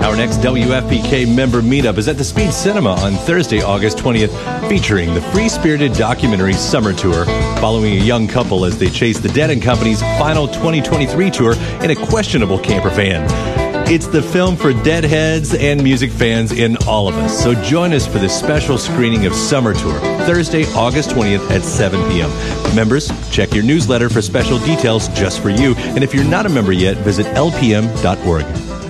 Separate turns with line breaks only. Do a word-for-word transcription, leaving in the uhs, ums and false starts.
Our next W F P K member meetup is at the Speed Cinema on Thursday, August twentieth, featuring the free-spirited documentary Summer Tour, following a young couple as they chase the Dead and Company's final twenty twenty-three tour in a questionable camper van. It's the film for Deadheads and music fans in all of us. So join us for this special screening of Summer Tour, Thursday, August twentieth at seven p.m. Members, check your newsletter for special details just for you. And if you're not a member yet, visit L P M dot org.